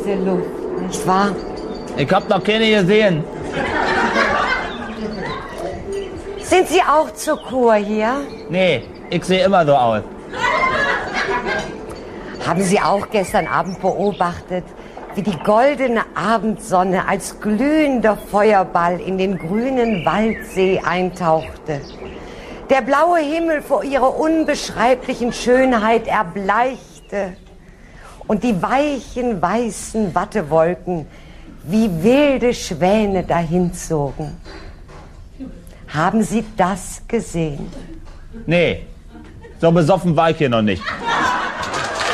diese Luft, nicht wahr? Ich hab noch keine gesehen. Sind Sie auch zur Kur hier? Nee, ich sehe immer so aus. Haben Sie auch gestern Abend beobachtet, wie die goldene Abendsonne als glühender Feuerball in den grünen Waldsee eintauchte? Der blaue Himmel vor ihrer unbeschreiblichen Schönheit erbleichte und die weichen, weißen Wattewolken wie wilde Schwäne dahinzogen. Haben Sie das gesehen? Nee, so besoffen war ich hier noch nicht.